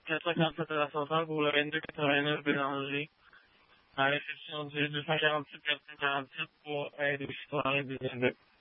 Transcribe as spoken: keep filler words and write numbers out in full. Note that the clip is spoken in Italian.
piazza Piazza della Santa Pure, che tornano per oggi. La recepzione di due ragazzi per tanti e riuscito a vedere.